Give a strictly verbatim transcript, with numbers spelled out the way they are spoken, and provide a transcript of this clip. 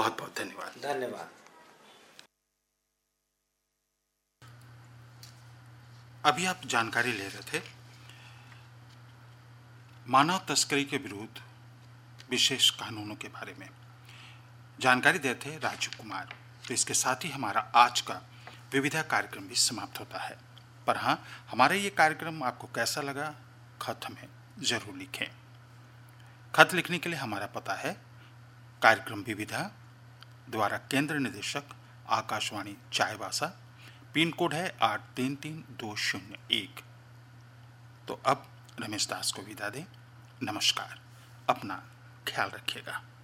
बहुत बहुत धन्यवाद। धन्यवाद। अभी आप जानकारी ले रहे थे मानव तस्करी के विरुद्ध विशेष कानूनों के बारे में, जानकारी देते थे राजीव कुमार। तो इसके साथ ही हमारा आज का विविधा कार्यक्रम भी समाप्त होता है। पर हाँ, हमारा ये कार्यक्रम आपको कैसा लगा, खत हमें जरूर लिखें। खत लिखने के लिए हमारा पता है कार्यक्रम विविधा, द्वारा केंद्र निदेशक आकाशवाणी चाईबासा, पिन कोड है आठ तीन तीन दो शून्य एक। तो अब रमेश दास को विदा दें। नमस्कार, अपना ख्याल रखिएगा।